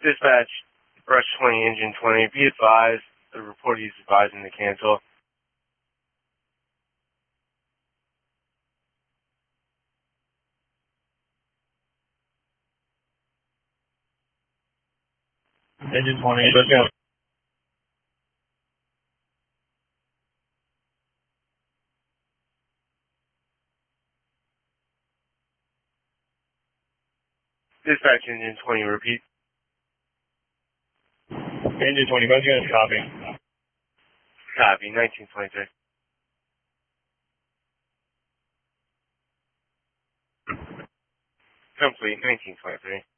Dispatch, Brush 20, Engine 20, be advised, the reportee is advising to cancel. Engine 20, let's go. Dispatch, Engine 20, repeat. Engine 20, let's go. Copy. Copy, 1923. Complete, 1923.